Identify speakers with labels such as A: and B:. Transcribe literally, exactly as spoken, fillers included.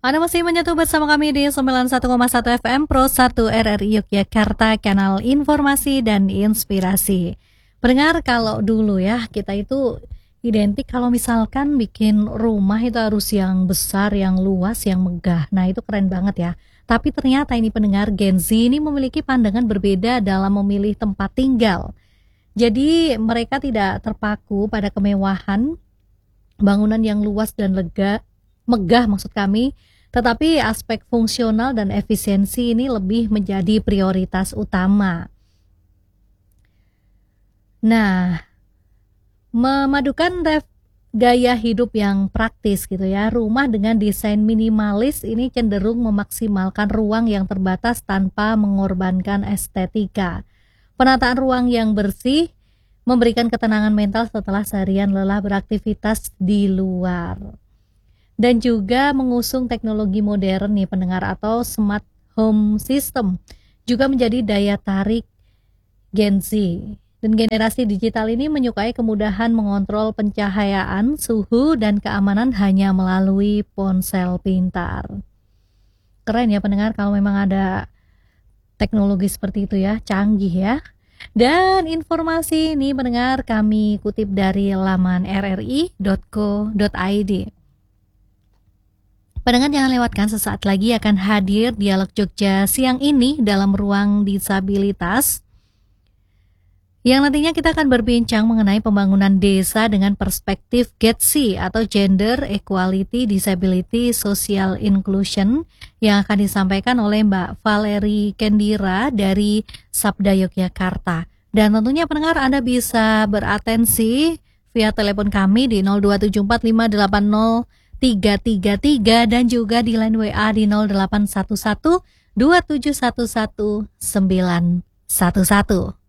A: Anda masih menyatu bersama kami di sembilan puluh satu koma satu F M Pro satu R R I Yogyakarta, kanal informasi dan inspirasi. Pendengar, kalau dulu ya kita itu identik kalau misalkan bikin rumah itu harus yang besar, yang luas, yang megah. Nah itu keren banget ya. Tapi ternyata ini pendengar, Gen Z ini memiliki pandangan berbeda dalam memilih tempat tinggal. Jadi mereka tidak terpaku pada kemewahan, bangunan yang luas dan lega, megah maksud kami, tetapi aspek fungsional dan efisiensi ini lebih menjadi prioritas utama. Nah, memadukan ref, gaya hidup yang praktis gitu ya, rumah dengan desain minimalis ini cenderung memaksimalkan ruang yang terbatas tanpa mengorbankan estetika. Penataan ruang yang bersih memberikan ketenangan mental setelah seharian lelah beraktivitas di luar. Dan juga mengusung teknologi modern nih pendengar, atau smart home system juga menjadi daya tarik Gen Z. Dan generasi digital ini menyukai kemudahan mengontrol pencahayaan, suhu, dan keamanan hanya melalui ponsel pintar. Keren ya pendengar kalau memang ada teknologi seperti itu ya, canggih ya. Dan informasi ini pendengar kami kutip dari laman r r i dot co dot i d. Pendengar jangan lewatkan, sesaat lagi akan hadir Dialog Jogja siang ini dalam ruang disabilitas, yang nantinya kita akan berbincang mengenai pembangunan desa dengan perspektif G E D S I atau Gender Equality Disability Social Inclusion, yang akan disampaikan oleh Mbak Valerie Kendira dari Sabda Yogyakarta. Dan tentunya pendengar Anda bisa beratensi via telepon kami di nol dua tujuh empat lima delapan nol tiga tiga tiga dan juga di line W A di nol delapan satu satu dua tujuh satu satu sembilan satu satu.